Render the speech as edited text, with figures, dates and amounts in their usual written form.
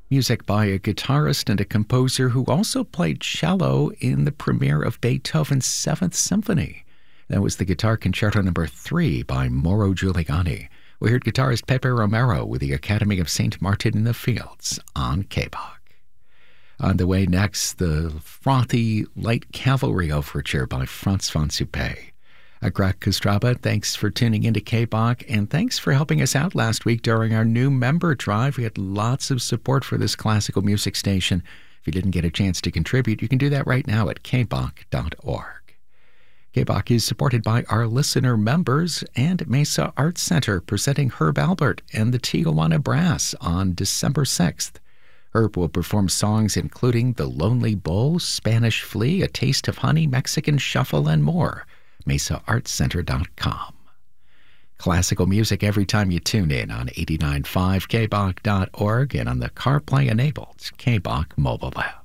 Music by a guitarist and a composer who also played cello in the premiere of Beethoven's Seventh Symphony. That was the Guitar Concerto No. 3 by Mauro Giuliani. We heard guitarist Pepe Romero with the Academy of St. Martin in the Fields on KBOK. On the way next, the frothy Light Cavalry Overture by Franz von Suppé. Greg Kostraba, thanks for tuning into KBOK, and thanks for helping us out last week during our new member drive. We had lots of support for this classical music station. If you didn't get a chance to contribute, you can do that right now at kbok.org. KBOK is supported by our listener members and Mesa Arts Center, presenting Herb Alpert and the Tijuana Brass on December 6th. Herb will perform songs including The Lonely Bull, Spanish Flea, A Taste of Honey, Mexican Shuffle, and more. MesaArtsCenter.com. Classical music every time you tune in on 89.5 kbok.org and on the CarPlay-enabled KBOK mobile app.